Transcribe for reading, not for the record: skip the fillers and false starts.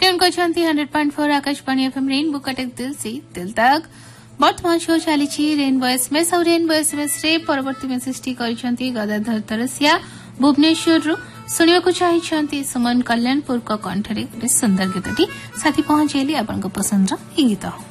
Tune करछंती 100.4 Akashvani FM rainbow Cuttack दिल से दिल तक। वर्तमान शो चली रेनबो एसएमएस और रेनबो एसएमएस रे परवर्ती मेसेज टी करछंती गदाधर तरसिया भुवनेश्वर रु सुनिବାକୁ चाहिछंती सुमन कल्याणपुर को कंठरे सुंदर गीतटी साथी पहुंचेली आपन को पसंद रो गीत।